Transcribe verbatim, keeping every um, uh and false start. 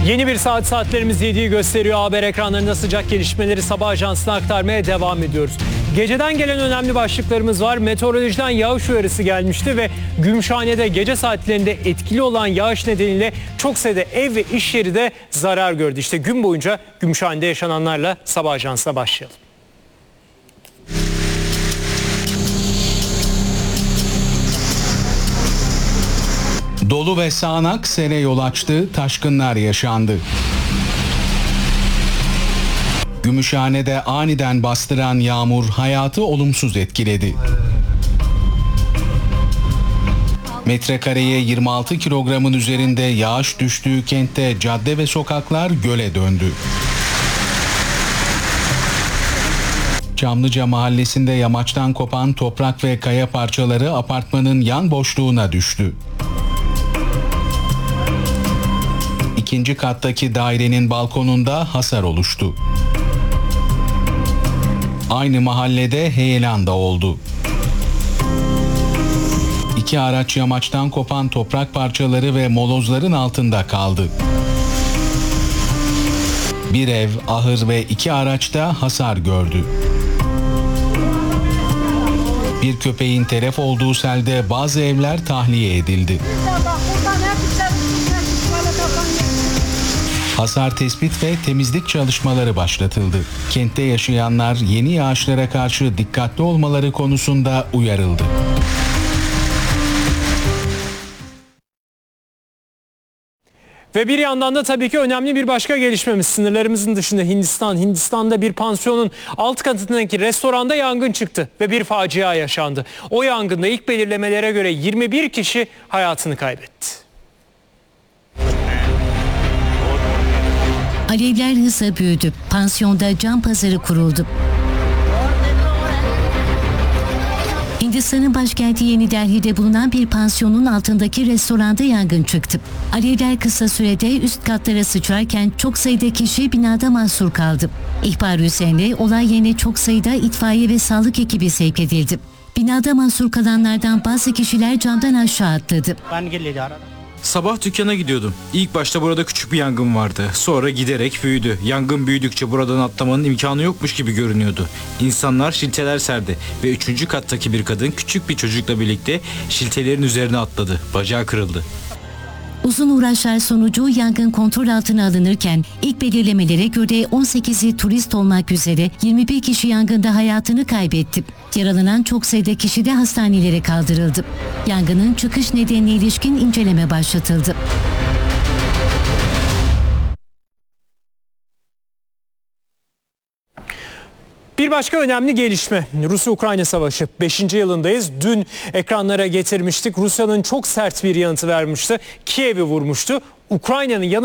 Yeni bir saat saatlerimiz yediği gösteriyor. Haber ekranlarında sıcak gelişmeleri sabah ajansına aktarmaya devam ediyoruz. Geceden gelen önemli başlıklarımız var. Meteorolojiden yağış uyarısı gelmişti ve Gümüşhane'de gece saatlerinde etkili olan yağış nedeniyle çok sayıda ev ve iş yeri de zarar gördü. İşte gün boyunca Gümüşhane'de yaşananlarla sabah ajansına başlayalım. Dolu ve sağanak sele yol açtı, taşkınlar yaşandı. Gümüşhane'de aniden bastıran yağmur hayatı olumsuz etkiledi. Metrekareye yirmi altı kilogramın üzerinde yağış düştüğü kentte cadde ve sokaklar göle döndü. Çamlıca mahallesinde yamaçtan kopan toprak ve kaya parçaları apartmanın yan boşluğuna düştü. İkinci kattaki dairenin balkonunda hasar oluştu. Aynı mahallede heyelan da oldu. İki araç yamaçtan kopan toprak parçaları ve molozların altında kaldı. Bir ev, ahır ve iki araçta hasar gördü. Bir köpeğin telef olduğu selde bazı evler tahliye edildi. Hasar tespit ve temizlik çalışmaları başlatıldı. Kentte yaşayanlar yeni yağışlara karşı dikkatli olmaları konusunda uyarıldı. Ve bir yandan da tabii ki önemli bir başka gelişmemiz sınırlarımızın dışında Hindistan. Hindistan'da bir pansiyonun alt katındaki restoranda yangın çıktı ve bir facia yaşandı. O yangında ilk belirlemelere göre yirmi bir kişi hayatını kaybetti. Alevler hızla büyüdü. Pansiyonda can pazarı kuruldu. Hindistan'ın başkenti Yeni Delhi'de bulunan bir pansiyonun altındaki restoranda yangın çıktı. Alevler kısa sürede üst katlara sıçrarken çok sayıda kişi binada mahsur kaldı. İhbar üzerine olay yerine çok sayıda itfaiye ve sağlık ekibi sevk edildi. Binada mahsur kalanlardan bazı kişiler camdan aşağı atladı. Sabah dükkana gidiyordum. İlk başta burada küçük bir yangın vardı. Sonra giderek büyüdü. Yangın büyüdükçe buradan atlamanın imkanı yokmuş gibi görünüyordu. İnsanlar şilteler serdi ve üçüncü kattaki bir kadın küçük bir çocukla birlikte şiltelerin üzerine atladı. Bacağı kırıldı. Uzun uğraşlar sonucu yangın kontrol altına alınırken ilk belirlemelere göre on sekizi turist olmak üzere yirmi bir kişi yangında hayatını kaybetti. Yaralanan çok sayıda kişi de hastanelere kaldırıldı. Yangının çıkış nedenine ilişkin inceleme başlatıldı. Bir başka önemli gelişme Rusya-Ukrayna Savaşı. beşinci yılındayız. Dün ekranlara getirmiştik. Rusya'nın çok sert bir yanıtı vermişti. Kiev'i vurmuştu. Ukrayna'nın yanı